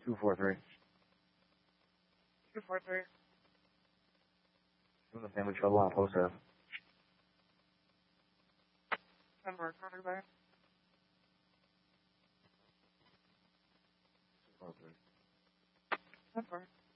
243. 243. From the family trouble on post F. 10 4, contact back. 243. 10 4.